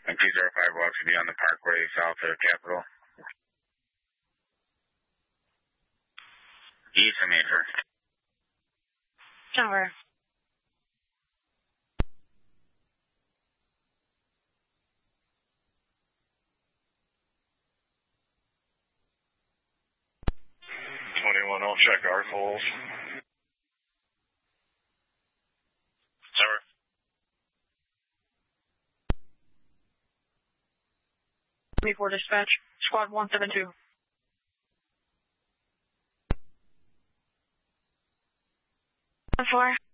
And 205 will actually be on the Parkway south of Capitol. East of Major. Over. I'll check our calls. Over. Before dispatch, squad 172. Four.